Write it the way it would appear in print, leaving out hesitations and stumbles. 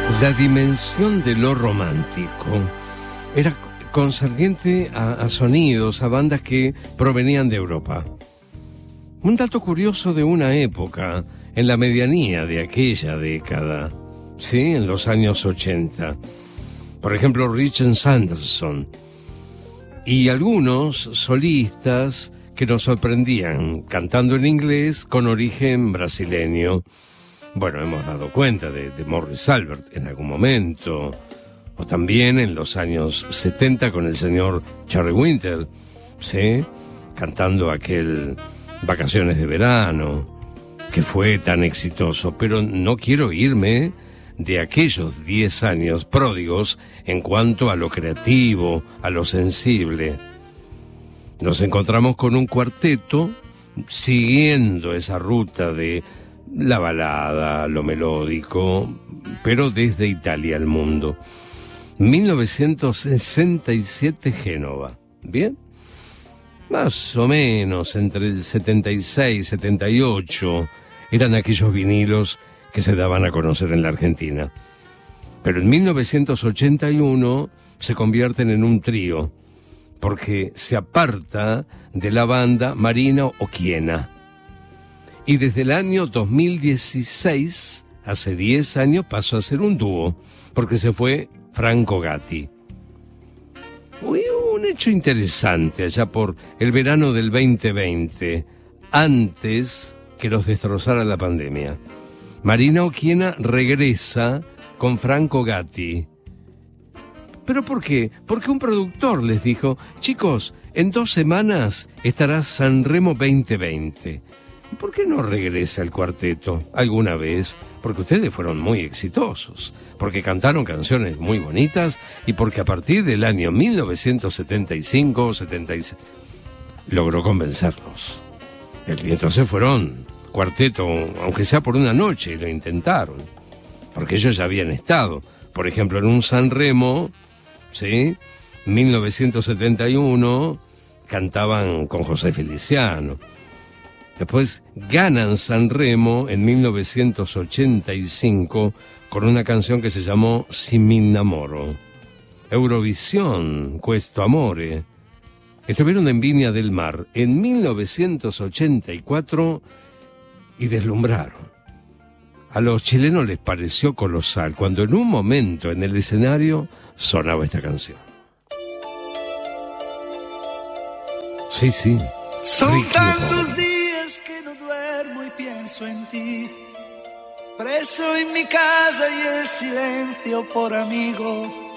La dimensión de lo romántico era concerniente a sonidos, a bandas que provenían de Europa. Un dato curioso de una época, en la medianía de aquella década, ¿sí? En los años 80. Por ejemplo, Richard Sanderson. Y algunos solistas que nos sorprendían cantando en inglés con origen brasileño. Bueno, hemos dado cuenta de Morris Albert en algún momento, o también en los años 70 con el señor Charlie Winter, ¿sí? Cantando aquel Vacaciones de Verano, que fue tan exitoso. Pero no quiero irme de aquellos 10 años pródigos en cuanto a lo creativo, a lo sensible. Nos encontramos con un cuarteto siguiendo esa ruta de la balada, lo melódico, pero desde Italia al mundo. 1967 Génova, ¿bien? Más o menos entre el 76 y 78 eran aquellos vinilos que se daban a conocer en la Argentina. Pero en 1981 se convierten en un trío, porque se aparta de la banda Marina Occhiena. Y desde el año 2016, hace 10 años, pasó a ser un dúo, porque se fue Franco Gatti. Hubo un hecho interesante allá por el verano del 2020, antes que nos destrozara la pandemia. Marina Occhiena regresa con Franco Gatti. ¿Pero por qué? Porque un productor les dijo: chicos, en 2 semanas estará Sanremo 2020. ¿Y por qué no regresa el cuarteto alguna vez? Porque ustedes fueron muy exitosos, porque cantaron canciones muy bonitas y porque a partir del año 1975-76 logró convencerlos. Y entonces fueron cuarteto, aunque sea por una noche, y lo intentaron, porque ellos ya habían estado, por ejemplo, en un Sanremo, ¿sí? 1971 cantaban con José Feliciano. Después ganan Sanremo en 1985 con una canción que se llamó Si mi innamoro. Eurovisión, Questo amore. Estuvieron en Viña del Mar en 1984 y deslumbraron. A los chilenos les pareció colosal cuando en un momento en el escenario sonaba esta canción. Sí, sí. Son tantos días que no duermo y pienso en ti, preso en mi casa y el silencio por amigo.